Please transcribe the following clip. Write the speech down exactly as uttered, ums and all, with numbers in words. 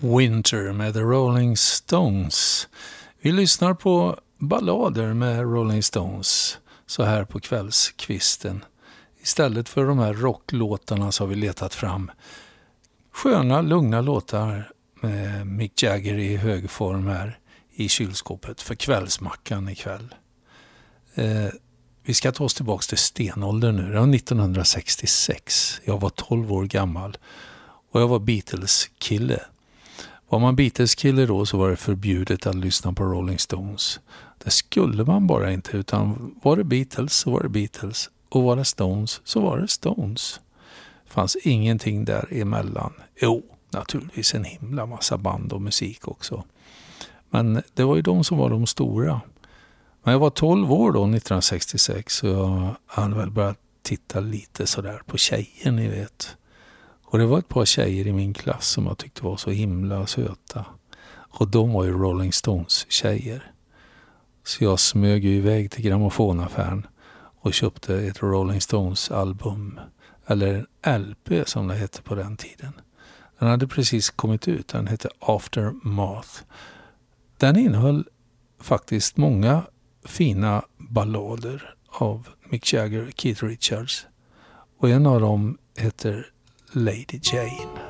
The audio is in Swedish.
Winter med The Rolling Stones. Vi lyssnar på ballader med Rolling Stones så här på kvällskvisten. Istället för de här rocklåtarna så har vi letat fram sköna, lugna låtar med Mick Jagger i hög form här i kylskåpet för kvällsmackan ikväll. Eh, vi ska ta oss tillbaka till stenåldern nu. Det var nittonhundrasextiosex. Jag var tolv år gammal och jag var Beatles-kille. Var man Beatles-kille då så var det förbjudet att lyssna på Rolling Stones. Det skulle man bara inte, utan var det Beatles så var det Beatles. Och var det Stones så var det Stones. Det fanns ingenting där emellan. Jo, naturligtvis en himla massa band och musik också. Men det var ju de som var de stora. Men jag var tolv år då, nittonhundrasextiosex, så jag hade väl börjat titta lite sådär på tjejer, ni vet. Och det var ett par tjejer i min klass som jag tyckte var så himla söta. Och de var ju Rolling Stones tjejer. Så jag smög ju iväg till grammofonaffären och köpte ett Rolling Stones album. Eller en L P som det hette på den tiden. Den hade precis kommit ut. Den hette Aftermath. Den innehöll faktiskt många fina ballader av Mick Jagger och Keith Richards. Och en av dem heter Lady Jane.